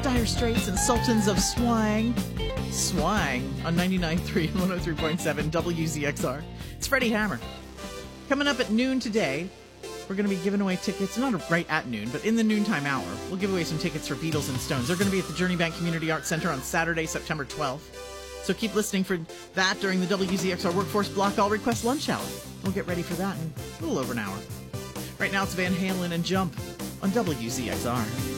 Dire Straits and Sultans of Swang. Swang on 99.3 and 103.7 WZXR. It's Freddie Hammer. Coming up at noon today, we're going to be giving away tickets, not right at noon, but in the noontime hour. We'll give away some tickets for Beatles and Stones. They're going to be at the Journey Bank Community Arts Center on Saturday, September 12th. So keep listening for that during the WZXR Workforce Block All Request Lunch Hour. We'll get ready for that in a little over an hour. Right now it's Van Halen and Jump on WZXR.